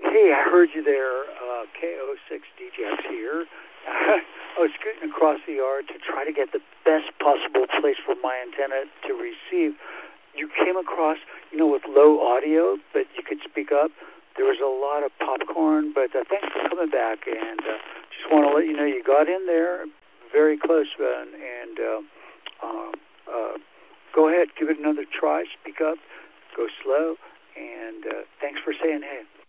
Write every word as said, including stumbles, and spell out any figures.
Hey, I heard you there, uh, K O six D J X here. I was scooting across the yard to try to get the best possible place for my antenna to receive. You came across, you know, with low audio, but you could speak up. There was a lot of popcorn, but uh, thanks for coming back, and uh, just want to let you know you got in there very close, uh, and uh, uh, uh, go ahead, give it another try, speak up, go slow, and uh, thanks for saying hey.